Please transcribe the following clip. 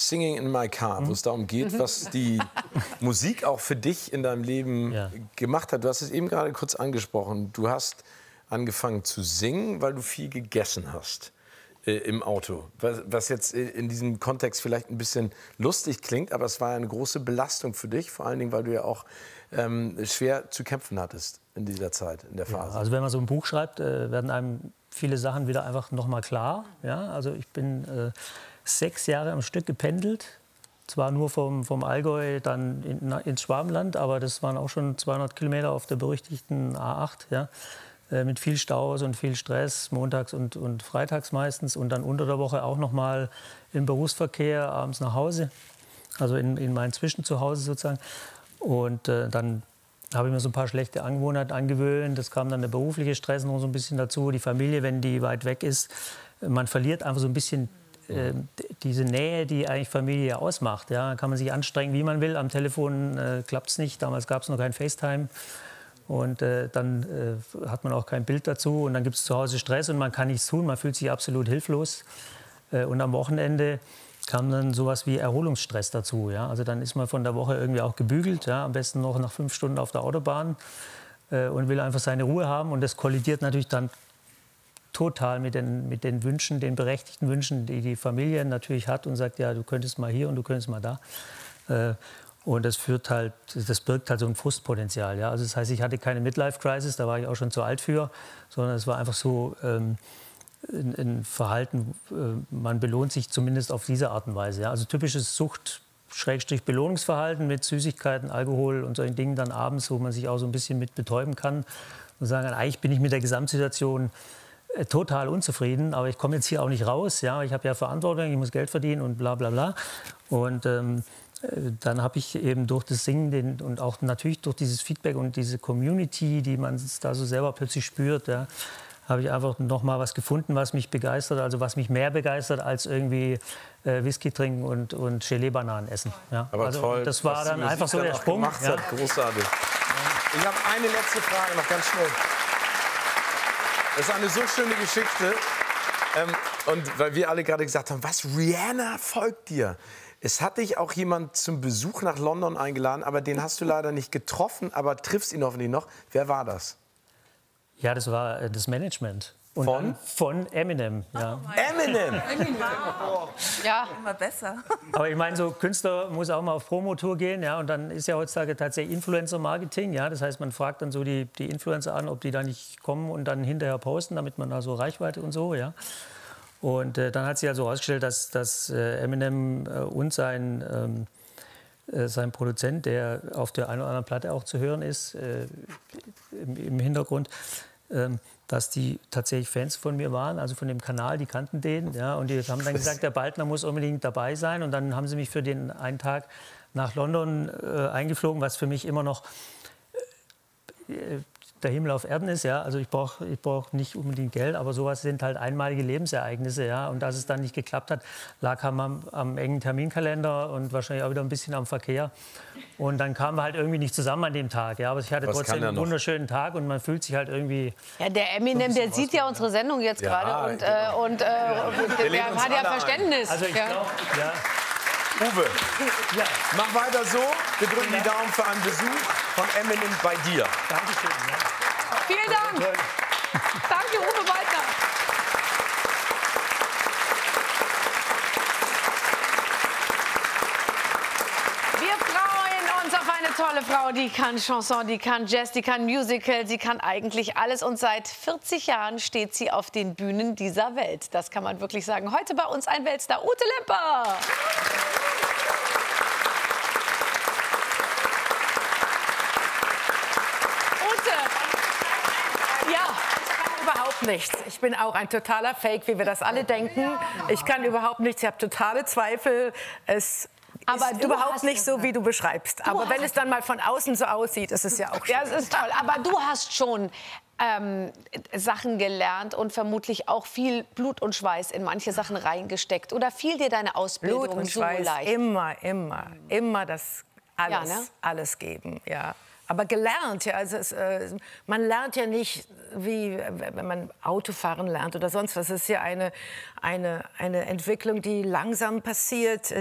Singing in My Car, wo es darum geht, was die Musik auch für dich in deinem Leben gemacht hat. Du hast es eben gerade kurz angesprochen. Du hast angefangen zu singen, weil du viel gegessen hast im Auto. Was jetzt in diesem Kontext vielleicht ein bisschen lustig klingt, aber es war eine große Belastung für dich, vor allen Dingen, weil du ja auch schwer zu kämpfen hattest in dieser Zeit, in der Phase. Ja, also wenn man so ein Buch schreibt, werden einem viele Sachen wieder einfach noch mal klar. Ja, also ich bin 6 Jahre am Stück gependelt. Zwar nur vom Allgäu dann ins Schwabenland, aber das waren auch schon 200 Kilometer auf der berüchtigten A8. Ja, mit viel Staus und viel Stress, montags und freitags meistens. Und dann unter der Woche auch noch mal im Berufsverkehr, abends nach Hause. Also in mein Zwischenzuhause sozusagen. Und dann habe ich mir so ein paar schlechte Angewohnheiten angewöhnt. Das kam dann der berufliche Stress noch so ein bisschen dazu. Die Familie, wenn die weit weg ist, man verliert einfach so ein bisschen diese Nähe, die eigentlich Familie ausmacht. Ja, kann man sich anstrengen, wie man will. Am Telefon klappt es nicht. Damals gab es noch kein FaceTime. Und dann hat man auch kein Bild dazu. Und dann gibt es zu Hause Stress und man kann nichts tun. Man fühlt sich absolut hilflos. Und am Wochenende kam dann sowas wie Erholungsstress dazu. Ja? Also dann ist man von der Woche irgendwie auch gebügelt, ja? Am besten noch nach 5 Stunden auf der Autobahn und will einfach seine Ruhe haben. Und das kollidiert natürlich dann total mit den Wünschen, den berechtigten Wünschen, die die Familie natürlich hat und sagt, ja, du könntest mal hier und du könntest mal da. Und das birgt halt so ein Frustpotenzial. Ja? Also das heißt, ich hatte keine Midlife-Crisis, da war ich auch schon zu alt für, sondern es war einfach so ein Verhalten, man belohnt sich zumindest auf diese Art und Weise. Ja? Also typisches Sucht-Belohnungsverhalten mit Süßigkeiten, Alkohol und solchen Dingen dann abends, wo man sich auch so ein bisschen mit betäuben kann und sagen, eigentlich bin ich mit der Gesamtsituation total unzufrieden, aber ich komme jetzt hier auch nicht raus. Ja? Ich habe ja Verantwortung, ich muss Geld verdienen und bla bla bla. Und dann habe ich eben durch das Singen und auch natürlich durch dieses Feedback und diese Community, die man da so selber plötzlich spürt, ja, habe ich einfach noch mal was gefunden, was mich begeistert, also was mich mehr begeistert als irgendwie Whisky trinken und Gelee-Bananen essen. Ja. Aber also, toll, das war dann einfach so der Sprung. Ja. Großartig. Ich habe eine letzte Frage noch ganz schnell. Das ist eine so schöne Geschichte. Und weil wir alle gerade gesagt haben, was, Rihanna folgt dir. Es hat dich auch jemand zum Besuch nach London eingeladen, aber den hast du leider nicht getroffen, aber triffst ihn hoffentlich noch. Wer war das? Ja, das war das Management. Und von Eminem. Ja. Eminem? Ja, immer besser. Aber ich meine, so Künstler muss auch mal auf Promotour gehen. Ja, und dann ist ja heutzutage tatsächlich Influencer-Marketing. Ja, das heißt, man fragt dann so die Influencer an, ob die da nicht kommen und dann hinterher posten, damit man da so Reichweite und so. Ja. Und dann hat sich also herausgestellt, dass Eminem und sein Produzent, der auf der einen oder anderen Platte auch zu hören ist, im Hintergrund, dass die tatsächlich Fans von mir waren, also von dem Kanal, die kannten den. Ja, und die haben dann gesagt, der Baldner muss unbedingt dabei sein. Und dann haben sie mich für den einen Tag nach London eingeflogen, was für mich immer noch der Himmel auf Erden ist. Ja? Also ich brauch nicht unbedingt Geld, aber sowas sind halt einmalige Lebensereignisse. Ja? Und dass es dann nicht geklappt hat, lag am engen Terminkalender und wahrscheinlich auch wieder ein bisschen am Verkehr. Und dann kamen wir halt irgendwie nicht zusammen an dem Tag. Ja? Aber ich hatte trotzdem einen wunderschönen Tag und man fühlt sich halt irgendwie... Ja, der Eminem, der sieht ja unsere Sendung jetzt gerade und der hat ja Verständnis. Also ich glaube, ja. Uwe, mach weiter so. Wir drücken die Daumen für einen Besuch von Eminem bei dir. Dankeschön. Ja. Vielen Dank. Danke, Uwe Waldner. Wir freuen uns auf eine tolle Frau, die kann Chanson, die kann Jazz, die kann Musical, sie kann eigentlich alles. Und seit 40 Jahren steht sie auf den Bühnen dieser Welt. Das kann man wirklich sagen. Heute bei uns ein Weltstar, Ute Lemper. Nichts. Ich bin auch ein totaler Fake, wie wir das alle denken. Ich kann überhaupt nichts, ich habe totale Zweifel. Es ist überhaupt nicht so, wie du beschreibst. Aber wenn es dann mal von außen so aussieht, ist es ja auch schön. Ja, es ist toll. Aber du hast schon Sachen gelernt und vermutlich auch viel Blut und Schweiß in manche Sachen reingesteckt. Oder fiel dir deine Ausbildung Blut und so Schweiß, leicht? Immer das alles geben, ja. Aber gelernt, ja, also man lernt ja nicht, wie wenn man Autofahren lernt oder sonst was. Es ist ja eine Entwicklung, die langsam passiert.